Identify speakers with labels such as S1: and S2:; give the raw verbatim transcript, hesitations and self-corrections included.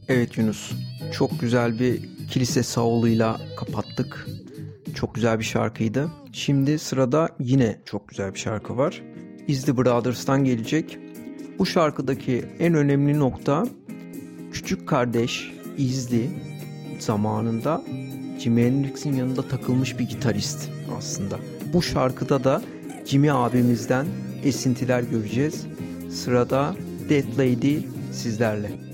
S1: Evet Yunus, çok güzel bir kilise savuluyla kapattık. Çok güzel bir şarkıydı. Şimdi sırada yine çok güzel bir şarkı var. Is The Brothers'tan gelecek. Bu şarkıdaki en önemli nokta küçük kardeş Izzy zamanında Jimi Hendrix'in yanında takılmış bir gitarist aslında. Bu şarkıda da Jimi abimizden esintiler göreceğiz. Sırada Dead Lady sizlerle.